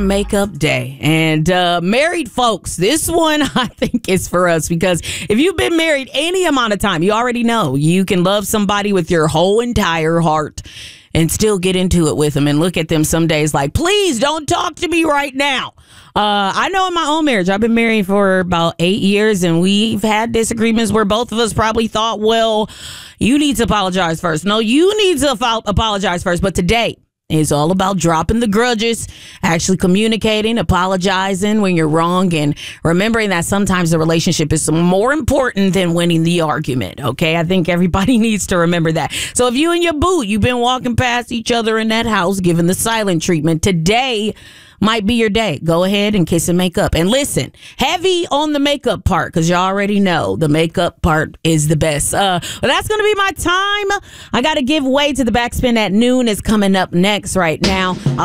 Makeup day. And married folks, this one I think is for us, because if you've been married any amount of time, you already know you can love somebody with your whole entire heart and still get into it with them and look at them some days like, please don't talk to me right now. I know in my own marriage, I've been married for about 8 years, and we've had disagreements where both of us probably thought, well, you need to apologize first. No, you need to apologize first. But today is all about dropping the grudges, actually communicating, apologizing when you're wrong, and remembering that sometimes the relationship is more important than winning the argument, okay? I think everybody needs to remember that. So if you and your boo, you've been walking past each other in that house, giving the silent treatment, today might be your day. Go ahead and kiss and make up. And listen, heavy on the makeup part, because you already know the makeup part is the best. But that's going to be my time. I got to give way to the backspin at noon. Is coming up next right now.